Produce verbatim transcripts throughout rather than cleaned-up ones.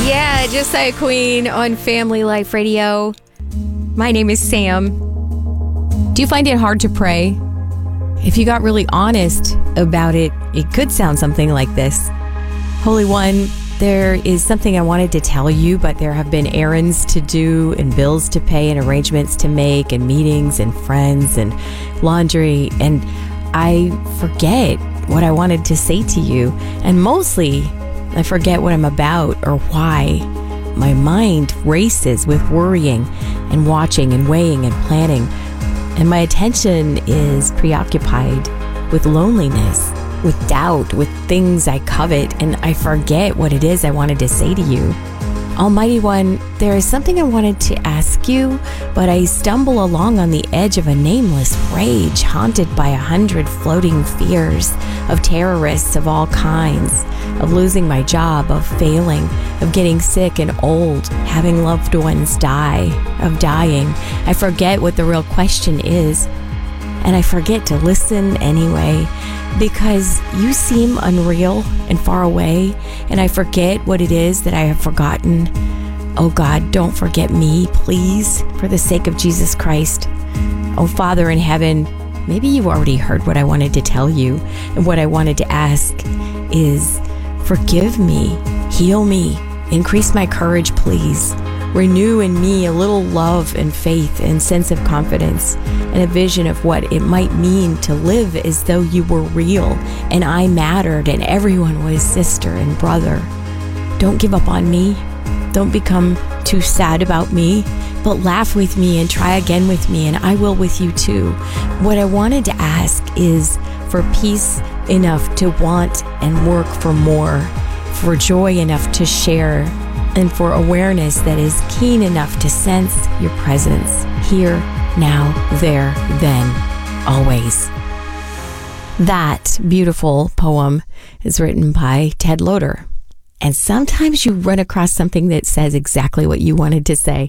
Yeah, Josiah Queen on Family Life Radio. My name is Sam. Do you find it hard to pray? If you got really honest about it, it could sound something like this. Holy One, there is something I wanted to tell you, but there have been errands to do and bills to pay and arrangements to make and meetings and friends and laundry, and I forget what I wanted to say to you. And mostly, I forget what I'm about or why. My mind races with worrying and watching and weighing and planning. And my attention is preoccupied with loneliness, with doubt, with things I covet, and I forget what it is I wanted to say to you. Almighty One, there is something I wanted to ask you, but I stumble along on the edge of a nameless rage, haunted by a hundred floating fears of terrorists of all kinds, of losing my job, of failing, of getting sick and old, having loved ones die, of dying. I forget what the real question is, and I forget to listen anyway, because you seem unreal and far away, and I forget what it is that I have forgotten. Oh God, don't forget me, please, for the sake of Jesus Christ. Oh Father in heaven, maybe you already heard what I wanted to tell you, and what I wanted to ask is, forgive me, heal me, increase my courage, please. Renew in me a little love and faith and sense of confidence and a vision of what it might mean to live as though you were real and I mattered and everyone was sister and brother. Don't give up on me. Don't become too sad about me, but laugh with me and try again with me, and I will with you too. What I wanted to ask is for peace enough to want and work for more, for joy enough to share, and for awareness that is keen enough to sense your presence here, now, there, then, always. That beautiful poem is written by Ted Loder. And sometimes you run across something that says exactly what you wanted to say.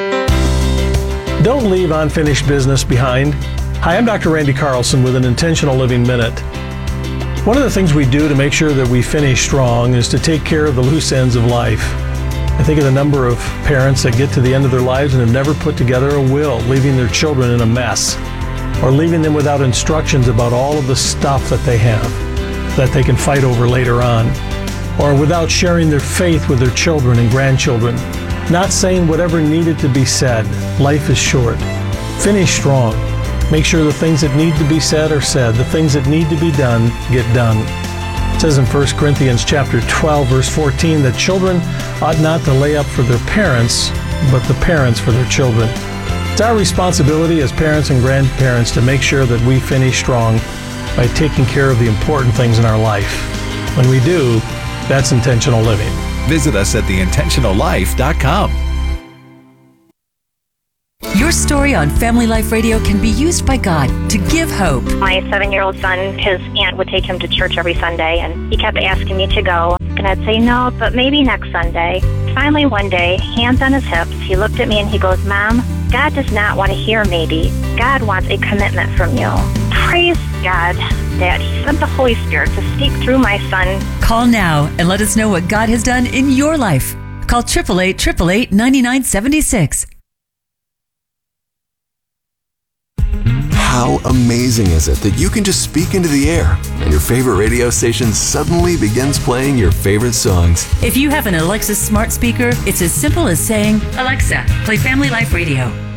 Don't leave unfinished business behind. Hi, I'm Doctor Randy Carlson with an Intentional Living Minute. One of the things we do to make sure that we finish strong is to take care of the loose ends of life. I think of the number of parents that get to the end of their lives and have never put together a will, leaving their children in a mess, or leaving them without instructions about all of the stuff that they have that they can fight over later on, or without sharing their faith with their children and grandchildren, not saying whatever needed to be said. Life is short. Finish strong. Make sure the things that need to be said are said. The things that need to be done get done. It says in First Corinthians chapter twelve, verse fourteen, that children ought not to lay up for their parents, but the parents for their children. It's our responsibility as parents and grandparents to make sure that we finish strong by taking care of the important things in our life. When we do, that's intentional living. Visit us at the intentional life dot com. Your story on Family Life Radio can be used by God to give hope. My seven-year-old son, his aunt would take him to church every Sunday, and he kept asking me to go. And I'd say, no, but maybe next Sunday. Finally, one day, hands on his hips, he looked at me and he goes, Mom, God does not want to hear maybe. God wants a commitment from you. Praise God that He sent the Holy Spirit to speak through my son. Call now and let us know what God has done in your life. Call eight eight eight, eight eight eight, nine nine seven six. How amazing is it that you can just speak into the air and your favorite radio station suddenly begins playing your favorite songs? If you have an Alexa smart speaker, it's as simple as saying, Alexa, play Family Life Radio.